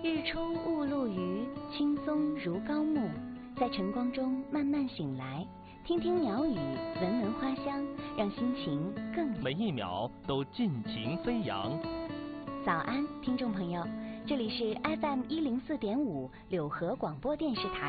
日出雾露余，青松如高木。在晨光中慢慢醒来，听听鸟语，闻闻花香，让心情更每一秒都尽情飞扬。 早安，听众朋友，这里是 FM104.5柳河广播电视台。